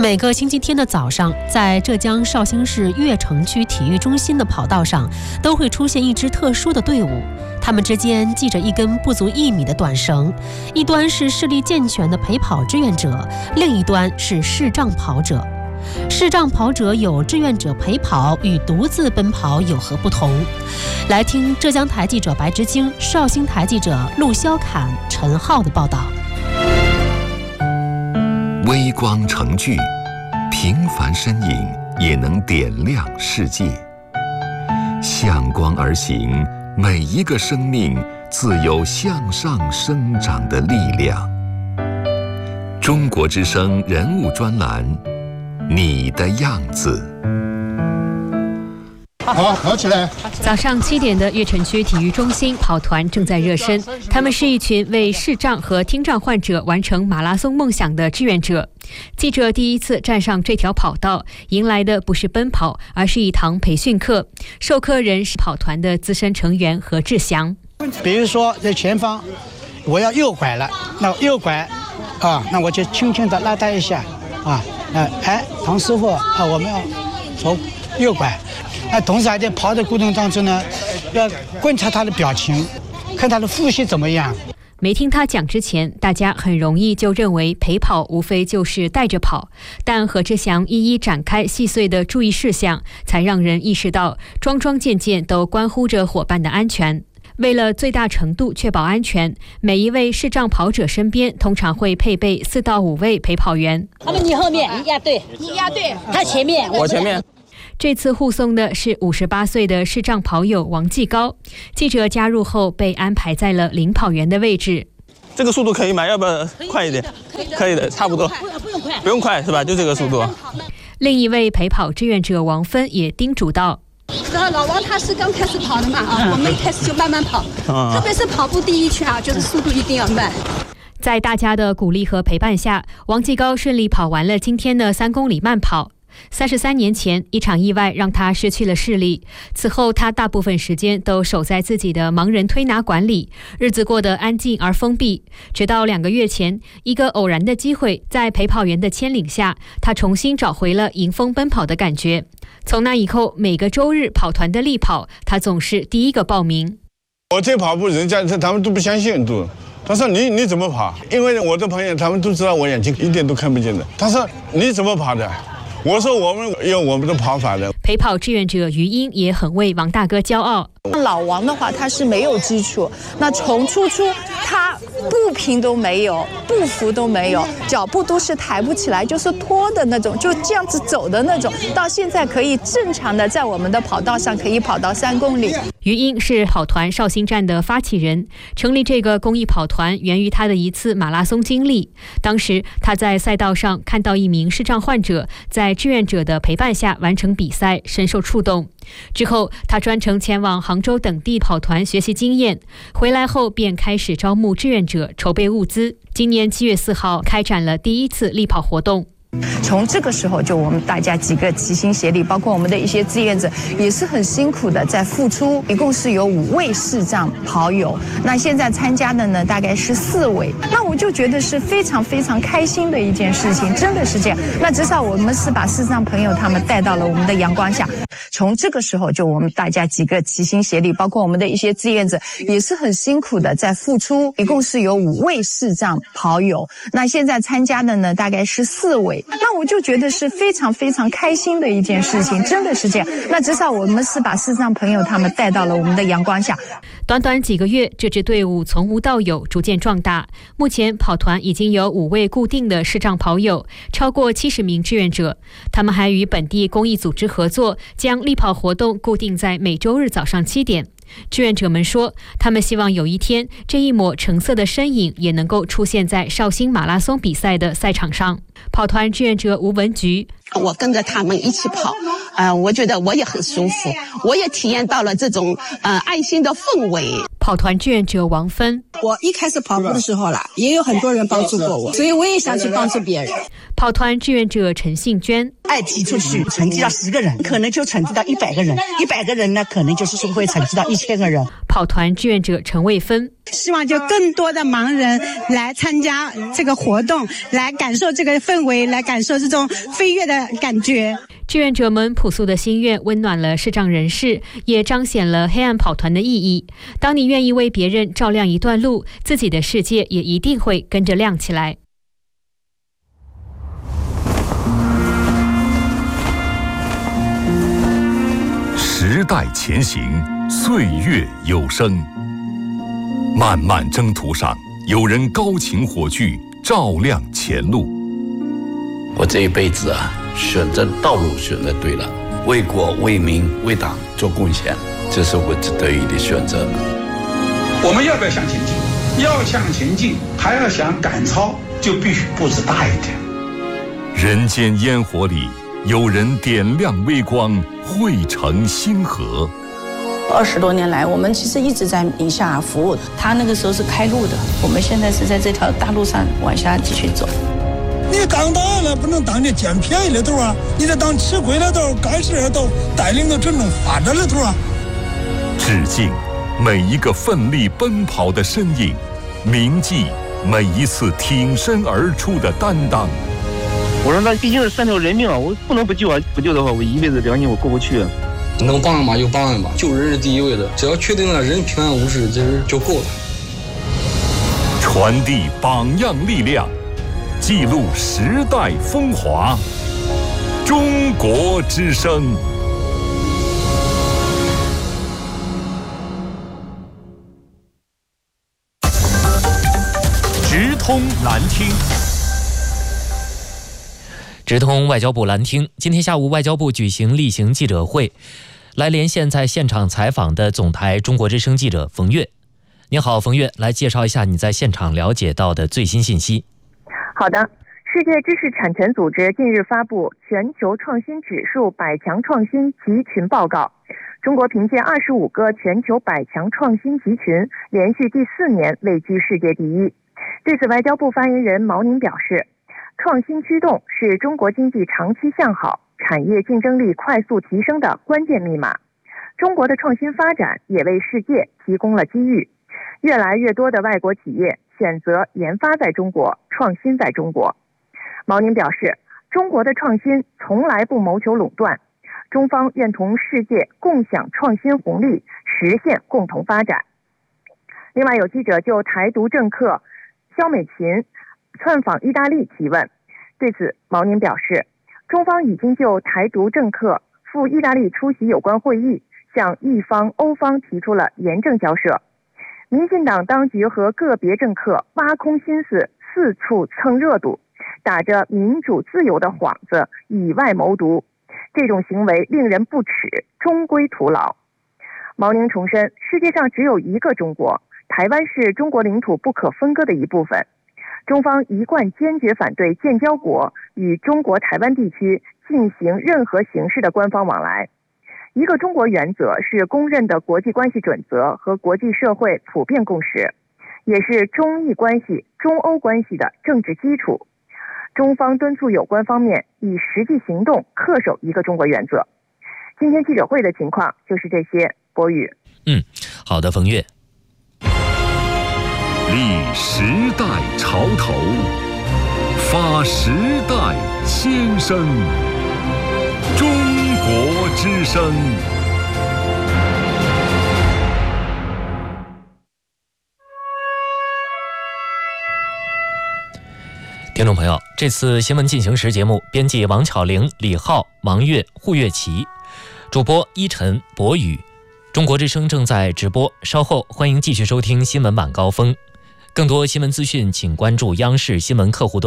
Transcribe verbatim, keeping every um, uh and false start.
每个星期天的早上，在浙江绍兴市越城区体育中心的跑道上，都会出现一支特殊的队伍。他们之间系着一根不足一米的短绳，一端是视力健全的陪跑志愿者，另一端是视障跑者。视障跑者有志愿者陪跑与独自奔跑有何不同？来听浙江台记者白之晶、绍兴台记者陆肖侃、陈浩的报道。 微光成炬，平凡身影也能点亮世界。向光而行，每一个生命自有向上生长的力量。中国之声人物专栏，你的样子。 好，跑起来！ 早上七点的越城区体育中心跑团正在热身，他们是一群为视障和听障患者完成马拉松梦想的志愿者。记者第一次站上这条跑道，迎来的不是奔跑，而是一堂培训课。授课人是跑团的资深成员何志祥。 比如说在前方，我要右拐了，那右拐啊，那我就轻轻地拉他一下啊，呃，哎，唐师傅啊，我们要从右拐。那同时还在跑的过程当中呢，要观察他的表情，看他的呼吸怎么样。 没听他讲之前，大家很容易就认为陪跑无非就是带着跑，但何志祥一一展开细碎的注意事项，才让人意识到桩桩件件都关乎着伙伴的安全。为了最大程度确保安全，每一位视障跑者身边通常会配备四到五位陪跑员。 他们你后面，你压队，你压队，他前面， 我前面。 这次护送的是五十八岁的视障跑友王继高。记者加入后被安排在了领跑员的位置。 这个速度可以吗？要不要快一点？可以的，差不多。 不用快， 不用快是吧？就这个速度。 另一位陪跑志愿者王芬也叮嘱道： 老王他是刚开始跑的嘛啊，我们一开始就慢慢跑，特别是跑步第一圈啊，就是速度一定要慢。 在大家的鼓励和陪伴下，王继高顺利跑完了今天的三公里慢跑。三十三年前，一场意外让他失去了视力。此后，他大部分时间都守在自己的盲人推拿馆里，日子过得安静而封闭。直到两个月前，一个偶然的机会，在陪跑员的牵领下，他重新找回了迎风奔跑的感觉。从那以后，每个周日跑团的力跑，他总是第一个报名。 我这跑步，人家他们都不相信，都他说你你怎么跑？因为我的朋友他们都知道我眼睛一点都看不见的。他说你怎么跑的？我说我们有我们的跑法的。 陪跑志愿者于英也很为王大哥骄傲。 老王的话，他是没有基础，那从初初他步频都没有，步幅都没有，脚步都是抬不起来，就是拖的那种，就这样子走的那种，到现在可以正常的在我们的跑道上可以跑到三公里。 于英是跑团绍兴站的发起人，成立这个公益跑团源于他的一次马拉松经历。当时他在赛道上看到一名视障患者在志愿者的陪伴下完成比赛，深受触动。之后他专程前往杭州等地跑团学习经验，回来后便开始招募志愿者，筹备物资。今年七月四号开展了第一次力跑活动。 从这个时候就我们大家几个齐心协力，包括我们的一些志愿者也是很辛苦的在付出，一共是有五位视障跑友，那现在参加的呢大概是四位，那我就觉得是非常非常开心的一件事情，真的是这样。那至少我们是把视障朋友他们带到了我们的阳光下，从这个时候就我们大家几个齐心协力，包括我们的一些志愿者也是很辛苦的在付出，一共是有五位视障跑友，那现在参加的呢大概是四位，那我就觉得是非常非常开心的一件事情，真的是这样。那至少我们是把视障朋友他们带到了我们的阳光下。 短短几个月，这支队伍从无到有，逐渐壮大。目前跑团已经有五位固定的视障跑友，超过七十名志愿者。他们还与本地公益组织合作，将力跑活动固定在每周日早上七点。志愿者们说，他们希望有一天，这一抹橙色的身影也能够出现在绍兴马拉松比赛的赛场上。跑团志愿者吴文菊， 我跟着他们一起跑，呃，我觉得我也很舒服，我也体验到了这种呃爱心的氛围。 跑团志愿者王芬， 我一开始跑步的时候啦，也有很多人帮助过我，所以我也想去帮助别人。 跑团志愿者陈信娟， 爱提出去惩戒到十个人，可能就惩戒到一百个人，一百个人呢，可能就是说会惩戒到一千个人。 跑团志愿者陈卫芬希望就更多的盲人来参加这个活动，来感受这个氛围，来感受这种飞跃的感觉。 志愿者们朴素的心愿温暖了视障人士，也彰显了黑暗跑团的意义。当你愿意为别人照亮一段路，自己的世界也一定会跟着亮起来。 时代前行，岁月有声。漫漫征途上，有人高擎火炬，照亮前路。 我这一辈子啊，选择道路选择对了，为国为民为党做贡献，这是我值得意的选择。 我们要不要向前进？要向前进，还要想赶超，就必须步子大一点。 人间烟火里，有人点亮微光，汇成星河。 二十多年来，我们其实一直在宁夏服务。他那个时候是开路的，我们现在是在这条大路上往下继续走。 你当大了，不能当你捡便宜的头啊！你得当吃亏的头、干事的头，带领着群众发展的头啊！ 致敬每一个奋力奔跑的身影，铭记每一次挺身而出的担当。 我说那毕竟是三条人命啊，我不能不救啊！不救的话，我一辈子良心我过不去啊！ 能帮人嘛就帮人吧，救人是第一位的，只要确定了人平安无事，这就够了。 传递榜样力量，记录时代风华。中国之声。直通蓝厅。 直通外交部蓝厅，今天下午外交部举行例行记者会，来连线在现场采访的总台中国之声记者冯月。您好，冯月，来介绍一下你在现场了解到的最新信息。 好的，世界知识产权组织近日发布全球创新指数百强创新集群报告，中国凭借二十五个全球百强创新集群，连续第四年位居世界第一。对此，外交部发言人毛宁表示，创新驱动是中国经济长期向好、产业竞争力快速提升的关键密码。中国的创新发展也为世界提供了机遇，越来越多的外国企业选择研发在中国、创新在中国。毛宁表示，中国的创新从来不谋求垄断，中方愿同世界共享创新红利，实现共同发展。另外，有记者就台独政客肖美琴窜访意大利提问，对此毛宁表示，中方已经就台独政客赴意大利出席有关会议，向意方、欧方提出了严正交涉。民进党当局和个别政客挖空心思，四处蹭热度，打着民主自由的幌子，以外谋独，这种行为令人不齿，终归徒劳。毛宁重申，世界上只有一个中国，台湾是中国领土不可分割的一部分。中方一贯坚决反对建交国与中国台湾地区进行任何形式的官方往来。一个中国原则是公认的国际关系准则和国际社会普遍共识，也是中意关系、中欧关系的政治基础。中方敦促有关方面以实际行动恪守一个中国原则。今天记者会的情况就是这些。博宇， 嗯，好的，冯月。 立时代潮头，发时代先声。中国之声。 听众朋友，这次新闻进行时节目编辑王巧玲、李浩、王悦、胡月琪，主播依晨、博宇。中国之声正在直播，稍后欢迎继续收听新闻晚高峰。更多新闻资讯，请关注央视新闻客户端。